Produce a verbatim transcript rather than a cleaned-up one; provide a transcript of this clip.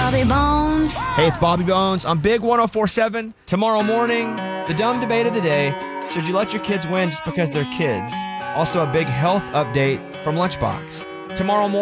Bobby Bones. Hey, it's Bobby Bones on Big one oh four seven. Tomorrow morning, the dumb debate of the day. Should you let your kids win just because they're kids? Also, a big health update from Lunchbox. Tomorrow morning.